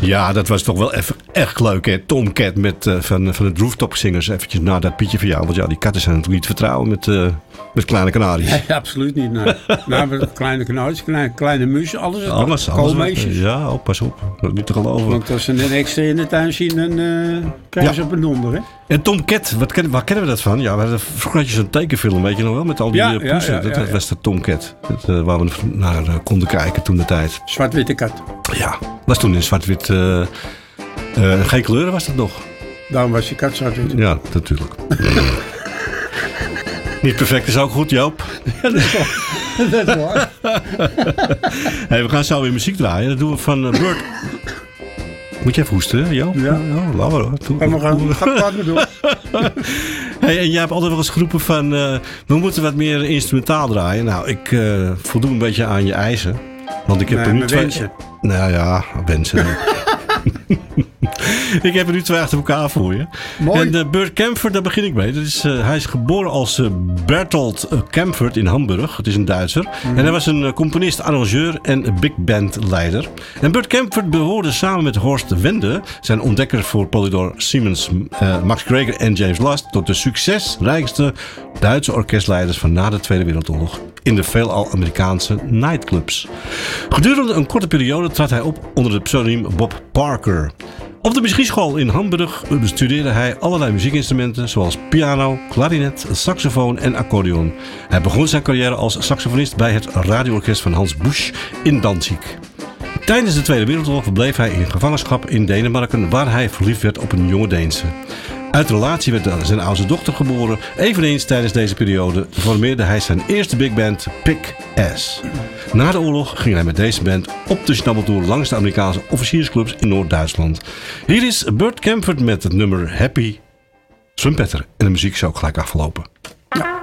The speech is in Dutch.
Ja, dat was toch wel even echt leuk, hè? Tomcat van de Rooftop Singers. Eventjes na dat Pietje van jou. Want ja, die katten zijn natuurlijk niet te vertrouwen met kleine kanaries. Nee, absoluut niet. Nee. Nou, kleine kanaries, kleine mussen, alles. Koolmeisjes. Ja, pas op. Niet te geloven. Want als ze een extra in de tuin zien, dan krijgen ze op een donder, hè? En Tomcat, waar kennen we dat van? Ja, we hadden vroeger zo'n tekenfilm, weet je nog wel? Met al die poezen. Dat was de Tomcat. Waar we naar konden kijken toen de tijd. Zwart-witte kat. Ja, was toen in zwart-wit. Geen kleuren was dat nog. Daarom was je kat zwart-wit. Ja, natuurlijk. Niet perfect is ook goed, Joop. Ja, dat is waar. Hey, we gaan zo weer muziek draaien. Dat doen we van Bird. Moet je even hoesten, Joop? Ja. Laat maar hoor. Ga maar door. Hey, en jij hebt altijd wel eens geroepen van... we moeten wat meer instrumentaal draaien. Nou, ik voldoe een beetje aan je eisen. Want ik heb er nu twee... wensen. Nou ja, wensen. Ik heb er nu 2 achter elkaar voor je. Mooi. En Burt Kaempfert, daar begin ik mee. Hij is geboren als Bertolt Kaempfert in Hamburg. Het is een Duitser. En hij was een componist, arrangeur en big band leider. En Burt Kaempfert behoorde samen met Horst Wende, zijn ontdekker voor Polydor Siemens, Max Greger en James Last, tot de succesrijkste Duitse orkestleiders van na de Tweede Wereldoorlog in de veelal Amerikaanse nightclubs. Gedurende een korte periode trad hij op onder het pseudoniem Bob Parker. Op de muziekschool in Hamburg bestudeerde hij allerlei muziekinstrumenten zoals piano, klarinet, saxofoon en accordeon. Hij begon zijn carrière als saxofonist bij het radioorkest van Hans Busch in Danzig. Tijdens de Tweede Wereldoorlog verbleef hij in gevangenschap in Denemarken, waar hij verliefd werd op een jonge Deense. Uit de relatie werd zijn oudste dochter geboren. Eveneens tijdens deze periode formeerde hij zijn eerste big band, Pick Ass. Na de oorlog ging hij met deze band op de snabbeltour langs de Amerikaanse officiersclubs in Noord-Duitsland. Hier is Burt Kaempfert met het nummer Happy Trumpeter. En de muziek is ook gelijk afgelopen.